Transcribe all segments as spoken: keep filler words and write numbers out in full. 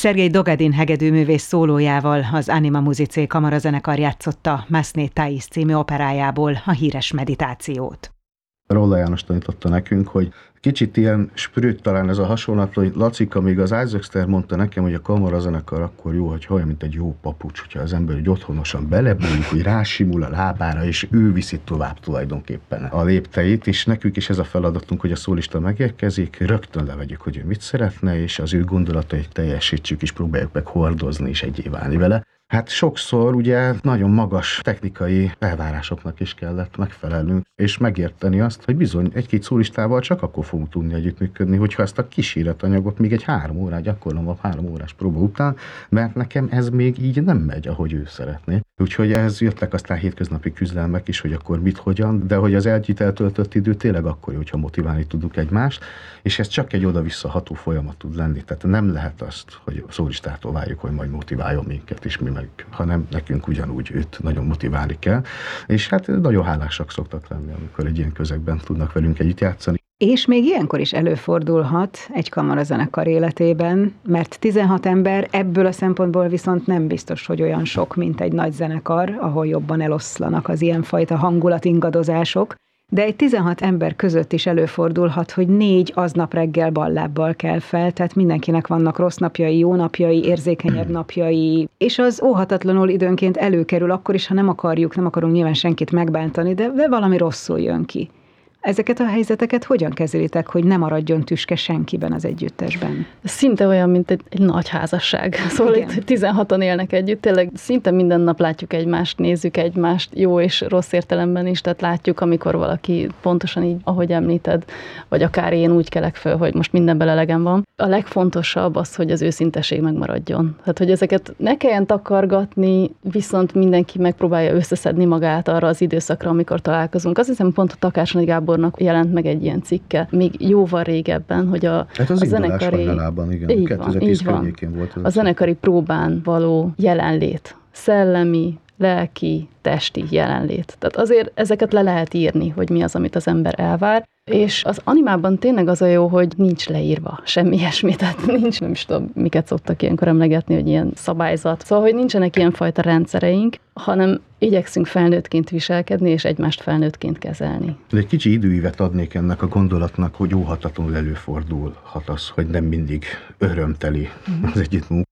Szergej Dogadin hegedűművész szólójával az Anima Musicae kamarazenekar játszotta Masné Thais című operájából a híres meditációt. Rolla János tanította nekünk, hogy kicsit ilyen sprüt talán ez a hasonlat, hogy Lacika, még az Isaac mondta nekem, hogy a kamarazenekar akkor jó, hogy olyan, mint egy jó papucs, hogyha az ember egy otthonosan belebújik, hogy rásimul a lábára, és ő viszi tovább tulajdonképpen a lépteit, és nekünk is ez a feladatunk, hogy a szólista megérkezik, rögtön levegyük, hogy ő mit szeretne, és az ő gondolatait teljesítsük, és próbáljuk meg hordozni, és egyé válni vele. Hát sokszor ugye nagyon magas technikai elvárásoknak is kellett megfelelnünk, és megérteni azt, hogy bizony egy-két szólistával csak akkor fogunk tudni együttműködni, hogyha ezt a kíséretanyagot még egy három órát gyakorlom a három órás próba után, mert nekem ez még így nem megy, ahogy ő szeretné. Úgyhogy ehhez jöttek aztán hétköznapi küzdelmek is, hogy akkor mit, hogyan, de hogy az együtt eltöltött idő tényleg akkor jó, hogyha motiválni tudunk egymást, és ez csak egy oda-vissza ható folyamat tud lenni. Tehát nem lehet azt, hogy a szólistától várjuk, hogy majd motiváljon minket, és mi meg, hanem nekünk ugyanúgy őt nagyon motiválni kell. És hát nagyon hálásak szoktak lenni, amikor egy ilyen közegben tudnak velünk együtt játszani. És még ilyenkor is előfordulhat egy kamarazenekar életében, mert tizenhat ember ebből a szempontból viszont nem biztos, hogy olyan sok, mint egy nagy zenekar, ahol jobban eloszlanak az ilyenfajta hangulatingadozások, de egy tizenhat ember között is előfordulhat, hogy négy aznap reggel ballábbal kell fel, tehát mindenkinek vannak rossz napjai, jó napjai, érzékenyebb napjai, és az óhatatlanul időnként előkerül akkor is, ha nem akarjuk, nem akarunk nyilván senkit megbántani, de, de valami rosszul jön ki. Ezeket a helyzeteket hogyan kezelitek, hogy ne maradjon tüske senkiben az együttesben? Szinte olyan, mint egy, egy nagy házasság. Szóval igen. Itt tizenhatan élnek együtt, tényleg szinte minden nap látjuk egymást, nézzük egymást, jó és rossz értelemben is, tehát látjuk, amikor valaki pontosan így, ahogy említed, vagy akár én úgy kelek föl, hogy most mindenben elegem van. A legfontosabb az, hogy az őszinteség megmaradjon. Tehát, hogy ezeket ne kelljen takargatni, viszont mindenki megpróbálja összeszedni magát arra az időszakra, amikor találkozunk. Azt hiszem, pont a Takácsnai Gábor jelent meg egy ilyen cikke, még jóval régebben, hogy a, hát az a zenekari... igen, így kétezer-tíz van, környékén volt. A zenekari próbán való jelenlét, szellemi, lelki, testi jelenlét. Tehát azért ezeket le lehet írni, hogy mi az, amit az ember elvár, és az animában tényleg az a jó, hogy nincs leírva semmi ilyesmi, tehát nincs, nem is tudom, miket szoktak ilyenkor emlegetni, hogy ilyen szabályzat. Szóval, hogy nincsenek ilyenfajta rendszereink, hanem igyekszünk felnőttként viselkedni, és egymást felnőttként kezelni. De egy kicsi időívet adnék ennek a gondolatnak, hogy óhatatlanul előfordulhat az, hogy nem mindig örömteli az együttmunka.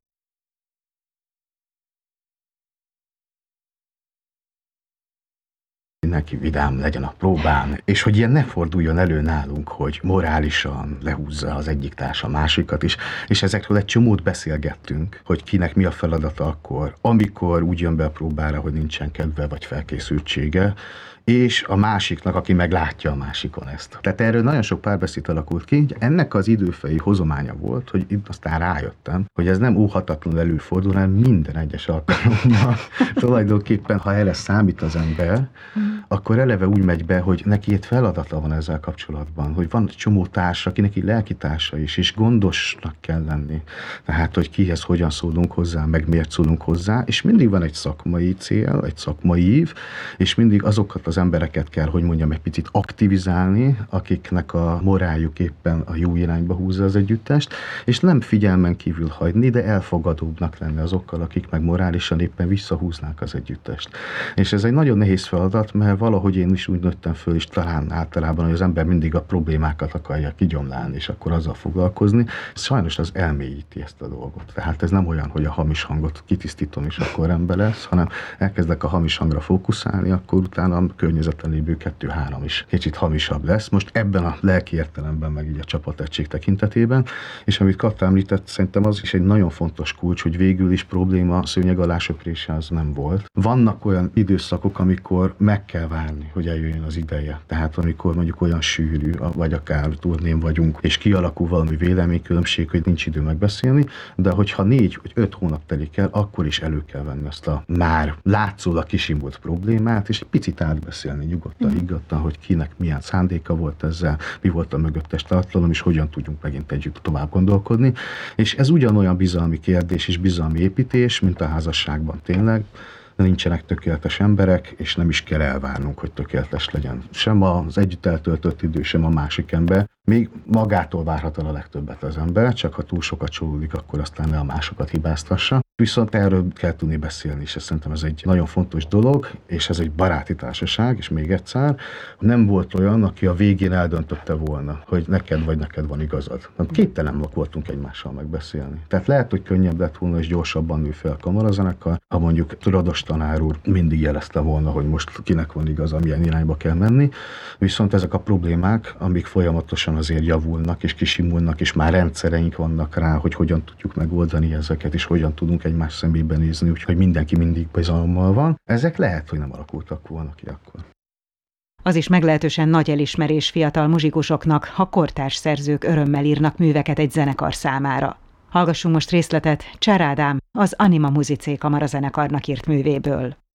Neki vidám legyen a próbán, és hogy ilyen ne forduljon elő nálunk, hogy morálisan lehúzza az egyik társ a másikat is, és ezekről egy csomót beszélgettünk, hogy kinek mi a feladata akkor, amikor úgy jön be a próbára, hogy nincsen kedve vagy felkészültsége, és a másiknak, aki meglátja a másikon ezt. Tehát erről nagyon sok párbeszéd alakult ki, ennek az időfei hozománya volt, hogy itt aztán rájöttem, hogy ez nem óhatatlanul előfordul, hanem minden egyes alkalommal. Tulajdonképpen, ha erre számít az ember, akkor eleve úgy megy be, hogy neki egy feladata van ezzel kapcsolatban, hogy van egy csomó társa, aki neki lelkitársa is, és gondosnak kell lenni. Tehát, hogy kihez hogyan szólunk hozzá, meg miért szólunk hozzá, és mindig van egy szakmai cél, egy szakmai ív, és mindig azokat az embereket kell, hogy mondjam, egy picit aktivizálni, akiknek a moráljuk éppen a jó irányba húzza az együttest, és nem figyelmen kívül hagyni, de elfogadóbbnak lenni azokkal, akik meg morálisan éppen visszahúznák az együttest. És ez egy nagyon nehéz feladat, mert valahogy én is úgy nőttem föl, és talán általában, hogy az ember mindig a problémákat akarja kigyomlálni, és akkor azzal foglalkozni. Sajnos az elmélyíti ezt a dolgot. Tehát ez nem olyan, hogy a hamis hangot kitisztítom, és akkor rendben lesz, hanem elkezdek a hamis hangra fókuszálni, akkor utána a környezetben lévő kettő-három is kicsit hamisabb lesz. Most ebben a lelki értelemben, meg így a csapategység tekintetében, és amit Katta említett, szerintem az is egy nagyon fontos kulcs, hogy végül is probléma szőnyeg alá söprése az nem volt. Vannak olyan időszakok, amikor meg kell várni, hogy eljöjjön az ideje. Tehát amikor mondjuk olyan sűrű, vagy akár turnén vagyunk, és kialakul valami véleménykülönbség, hogy nincs idő megbeszélni, de hogyha négy vagy öt hónap telik el, akkor is elő kell venni ezt a már látszólag kisimult problémát, és egy picit átbeszélni nyugodtan, higgadtan, hogy kinek milyen szándéka volt ezzel, mi volt a mögöttes tartalom, és hogyan tudjunk megint együtt tovább gondolkodni. És ez ugyanolyan bizalmi kérdés és bizalmi építés, mint a házasságban tényleg. Nincsenek tökéletes emberek, és nem is kell elvárnunk, hogy tökéletes legyen sem az együtt eltöltött idő, sem a másik ember. Még magától várhat a legtöbbet az ember, csak ha túl sokat csalódik, akkor aztán ne a másokat hibáztassa. Viszont erről kell tudni beszélni, és szerintem ez egy nagyon fontos dolog, és ez egy baráti társaság, és még egyszer, nem volt olyan, aki a végén eldöntötte volna, hogy neked vagy neked van igazad. Képtelenek voltunk egymással megbeszélni. Tehát lehet, hogy könnyebb lett volna, és gyorsabban nő fel a kamarazenekar, ha mondjuk tudatos tanár úr mindig jelezte volna, hogy most kinek van igaza, milyen irányba kell menni. Viszont ezek a problémák, amik folyamatosan azért javulnak és kisimulnak, és már rendszereink vannak rá, hogy hogyan tudjuk megoldani ezeket, és hogyan tudunk egymás szemébe nézni, úgyhogy mindenki mindig bizalommal van. Ezek lehet, hogy nem alakultak volna ki akkor. Az is meglehetősen nagy elismerés fiatal muzsikusoknak, ha kortárs szerzők örömmel írnak műveket egy zenekar számára. Hallgassunk most részletet Csár Ádám, az Anima Musicé kamarazenekarnak írt művéből.